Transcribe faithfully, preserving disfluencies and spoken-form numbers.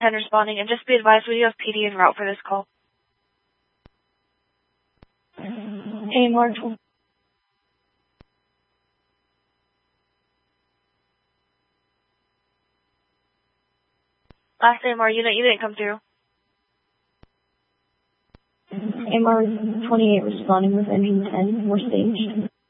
ten responding, and just be advised we do have P D en route for this call. A M R. Last A M R unit, you didn't come through. A M R twenty-eight responding with engine ten, more stage.